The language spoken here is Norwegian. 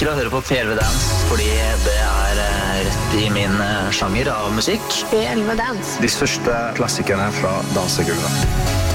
liker å høre på P11 Dance fordi det rett i min sjanger av musikk. P11 Dance. De største klassikerne fra dansegulvet.